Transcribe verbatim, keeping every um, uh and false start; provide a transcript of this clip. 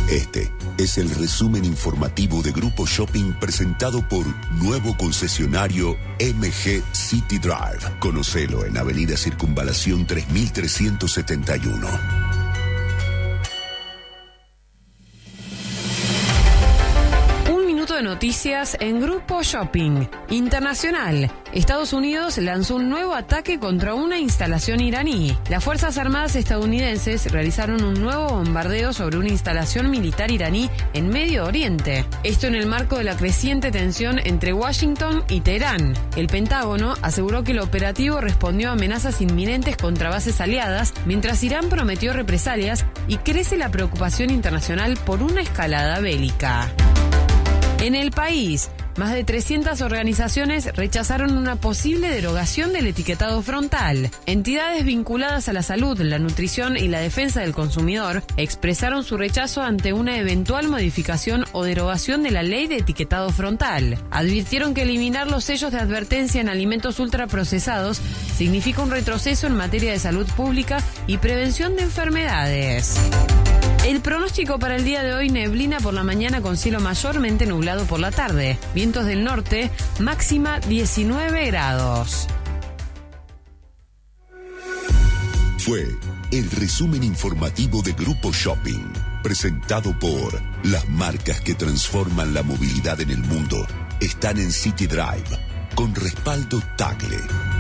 Este es el resumen informativo de Grupo Shopping presentado por nuevo concesionario M G City Drive. Conocelo en Avenida Circunvalación tres mil trescientos setenta y uno. De noticias en Grupo Shopping. Internacional. Estados Unidos lanzó un nuevo ataque contra una instalación iraní. Las Fuerzas Armadas estadounidenses realizaron un nuevo bombardeo sobre una instalación militar iraní en Medio Oriente. Esto en el marco de la creciente tensión entre Washington y Teherán. El Pentágono aseguró que el operativo respondió a amenazas inminentes contra bases aliadas, mientras Irán prometió represalias y crece la preocupación internacional por una escalada bélica. En el país, más de trescientas organizaciones rechazaron una posible derogación del etiquetado frontal. Entidades vinculadas a la salud, la nutrición y la defensa del consumidor expresaron su rechazo ante una eventual modificación o derogación de la ley de etiquetado frontal. Advirtieron que eliminar los sellos de advertencia en alimentos ultraprocesados significa un retroceso en materia de salud pública y prevención de enfermedades. El pronóstico para el día de hoy: neblina por la mañana con cielo mayormente nublado por la tarde. Vientos del norte, máxima diecinueve grados. Fue el resumen informativo de Grupo Shopping, presentado por las marcas que transforman la movilidad en el mundo. Están en City Drive, con respaldo Tagle.